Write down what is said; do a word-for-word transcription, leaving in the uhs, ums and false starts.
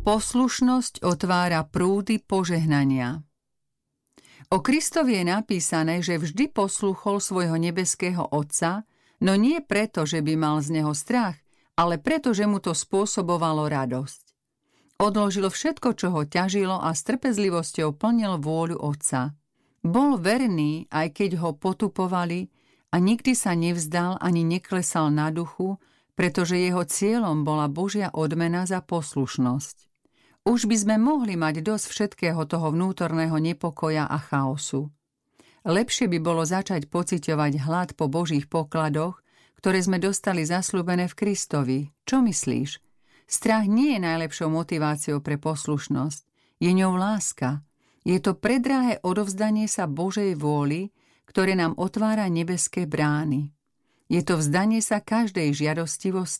Poslušnosť otvára prúdy požehnania. O Kristovi je napísané, že vždy poslúchol svojho nebeského Otca, no nie preto, že by mal z neho strach, ale preto, že mu to spôsobovalo radosť. Odložil všetko, čo ho ťažilo a s trpezlivosťou plnil vôľu Otca. Bol verný, aj keď ho potupovali, a nikdy sa nevzdal ani neklesal na duchu, pretože jeho cieľom bola Božia odmena za poslušnosť. Už by sme mohli mať dosť všetkého toho vnútorného nepokoja a chaosu. Lepšie by bolo začať pociťovať hlad po Božích pokladoch, ktoré sme dostali zasľúbené v Kristovi. Čo myslíš? Strach nie je najlepšou motiváciou pre poslušnosť. Je ňou láska. Je to predrahé odovzdanie sa Božej vôli, ktoré nám otvára nebeské brány. Je to vzdanie sa každej žiadostivosti